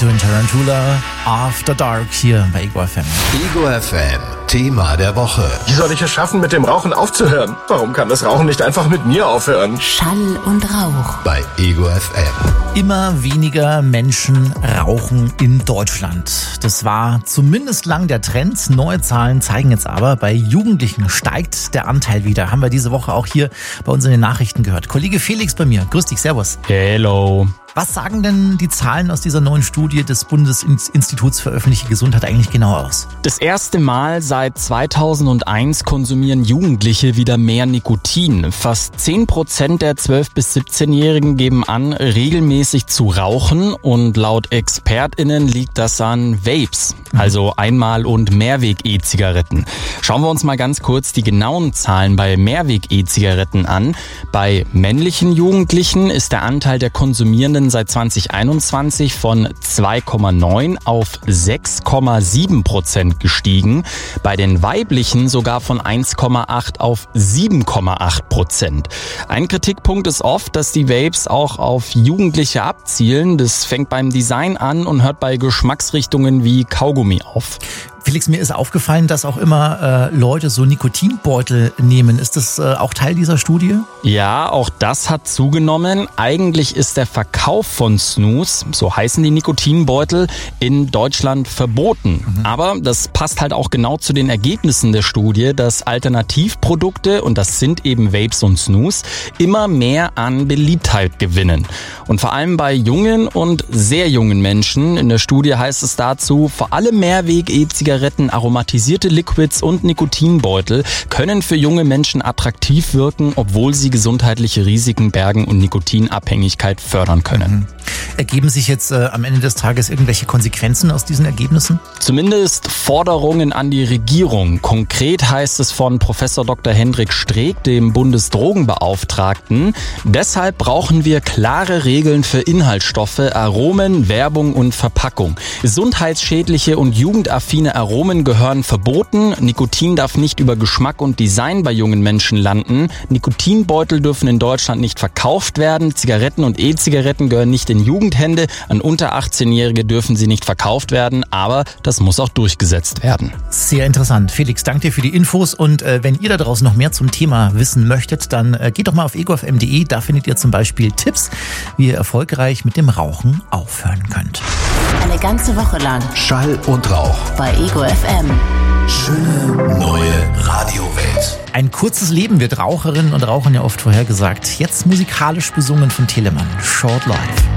Quinton Tarantula, After Dark hier bei Ego FM. Ego FM, Thema der Woche. Wie soll ich es schaffen, mit dem Rauchen aufzuhören? Warum kann das Rauchen nicht einfach mit mir aufhören? Schall und Rauch. Bei Ego FM. Immer weniger Menschen rauchen in Deutschland. Das war zumindest lang der Trend. Neue Zahlen zeigen jetzt aber, bei Jugendlichen steigt der Anteil wieder. Haben wir diese Woche auch hier bei uns in den Nachrichten gehört. Kollege Felix bei mir. Grüß dich, servus. Hello. Was sagen denn die Zahlen aus dieser neuen Studie des Bundesinstituts für öffentliche Gesundheit eigentlich genau aus? Das erste Mal seit 2001 konsumieren Jugendliche wieder mehr Nikotin. Fast 10% der 12- bis 17-Jährigen geben an, regelmäßig zu rauchen. Und laut ExpertInnen liegt das an Vapes, also Einmal- und Mehrweg-E-Zigaretten. Schauen wir uns mal ganz kurz die genauen Zahlen bei Mehrweg-E-Zigaretten an. Bei männlichen Jugendlichen ist der Anteil der Konsumierenden seit 2021 von 2,9 auf 6,7% gestiegen. Bei den weiblichen sogar von 1,8 auf 7,8%. Ein Kritikpunkt ist oft, dass die Vapes auch auf Jugendliche abzielen. Das fängt beim Design an und hört bei Geschmacksrichtungen wie Kaugummi auf. Felix, mir ist aufgefallen, dass auch immer Leute so Nikotinbeutel nehmen. Ist das auch Teil dieser Studie? Ja, auch das hat zugenommen. Eigentlich ist der Verkauf von Snus, so heißen die Nikotinbeutel, in Deutschland verboten. Aber das passt halt auch genau zu den Ergebnissen der Studie, dass Alternativprodukte, und das sind eben Vapes und Snus, immer mehr an Beliebtheit gewinnen. Und vor allem bei jungen und sehr jungen Menschen. In der Studie heißt es dazu, vor allem Mehrweg-E-Zigaretten, aromatisierte Liquids und Nikotinbeutel können für junge Menschen attraktiv wirken, obwohl sie gesundheitliche Risiken bergen und Nikotinabhängigkeit fördern können. Ergeben sich jetzt am Ende des Tages irgendwelche Konsequenzen aus diesen Ergebnissen? Zumindest Forderungen an die Regierung. Konkret heißt es von Professor Dr. Hendrik Streeck, dem Bundesdrogenbeauftragten: Deshalb brauchen wir klare Regeln für Inhaltsstoffe, Aromen, Werbung und Verpackung. Gesundheitsschädliche und jugendaffine Aromen gehören verboten. Nikotin darf nicht über Geschmack und Design bei jungen Menschen landen. Nikotinbeutel dürfen in Deutschland nicht verkauft werden. Zigaretten und E-Zigaretten gehören nicht in Jugendhände. An unter 18-Jährige dürfen sie nicht verkauft werden, aber das muss auch durchgesetzt werden. Sehr interessant. Felix, danke dir für die Infos. Und wenn ihr da draußen noch mehr zum Thema wissen möchtet, dann geht doch mal auf egofm.de. Da findet ihr zum Beispiel Tipps, wie ihr erfolgreich mit dem Rauchen aufhören könnt. Eine ganze Woche lang Schall und Rauch. bei Ego FM. Schöne neue Radiowelt. Ein kurzes Leben wird Raucherinnen und Rauchern ja oft vorhergesagt. Jetzt musikalisch besungen von Telemann. Short Life.